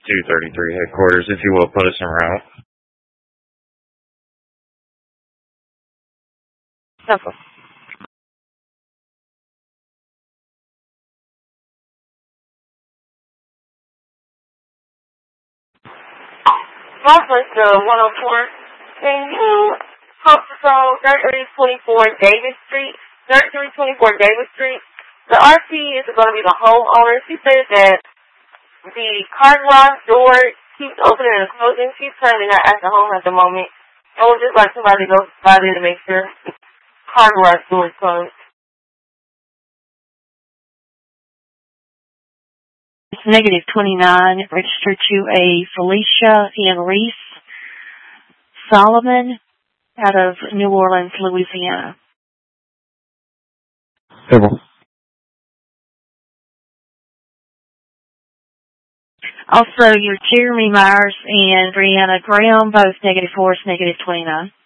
233 headquarters, if you will, put us en route. Simple. Northwest 104. Can you help patrol 3324 Davis Street? 3324 Davis Street. The RT is going to be the homeowner. She says that the car garage door keeps opening and closing. She's currently not at the home at the moment. I would just like somebody to go by there to make sure the car garage door is closed. It's -29, registered to a Felicia Ann Reese Solomon out of New Orleans, Louisiana. Simple. Also, your Jeremy Myers and Brianna Graham, both -4, -29.